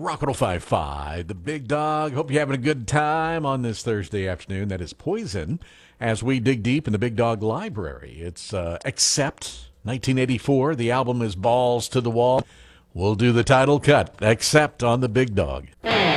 Rock 105.5, the Big Dog. Hope you're having a good time on this Thursday afternoon. That is Poison as we dig deep in the Big Dog library. It's Accept, 1984. The album is Balls to the Wall. We'll do the title cut, Accept, on the Big Dog.